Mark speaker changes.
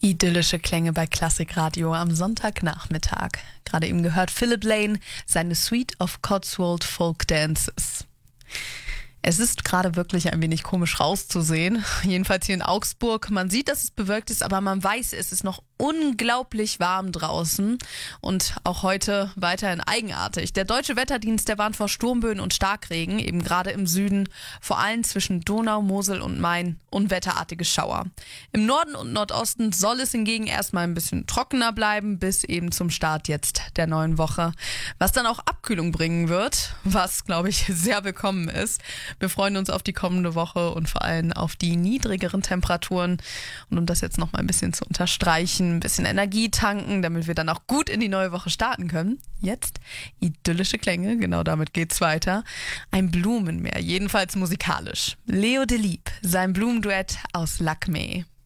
Speaker 1: Idyllische Klänge bei Klassikradio am Sonntagnachmittag. Gerade eben gehört Philip Lane, seine Suite of Cotswold Folk Dances. Es ist gerade wirklich ein wenig komisch rauszusehen, jedenfalls hier in Augsburg. Man sieht, dass es bewölkt ist, aber man weiß, es ist noch unglaublich warm draußen und auch heute weiterhin eigenartig. Der Deutsche Wetterdienst, der warnt vor Sturmböen und Starkregen, eben gerade im Süden, vor allem zwischen Donau, Mosel und Main, unwetterartige Schauer. Im Norden und Nordosten soll es hingegen erstmal ein bisschen trockener bleiben, bis eben zum Start jetzt der neuen Woche. Was dann auch Abkühlung bringen wird, was, glaube ich, sehr willkommen ist. Wir freuen uns auf die kommende Woche und vor allem auf die niedrigeren Temperaturen. Und um das jetzt noch mal ein bisschen zu unterstreichen, ein bisschen Energie tanken, damit wir dann auch gut in die neue Woche starten können. Jetzt idyllische Klänge, genau damit geht's weiter. Ein Blumenmeer, jedenfalls musikalisch. Leo Delibes, sein Blumenduett aus Lakmé.